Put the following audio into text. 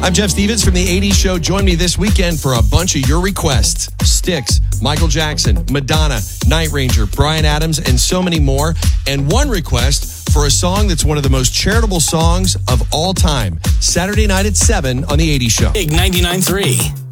I'm Jeff Stevens from the 80s Show. Join me this weekend for a bunch of your requests. Styx, Michael Jackson, Madonna, Night Ranger, Bryan Adams, and so many more. And one request for a song that's one of the most charitable songs of all time. Saturday night at 7 on the 80s Show. Big 99.3.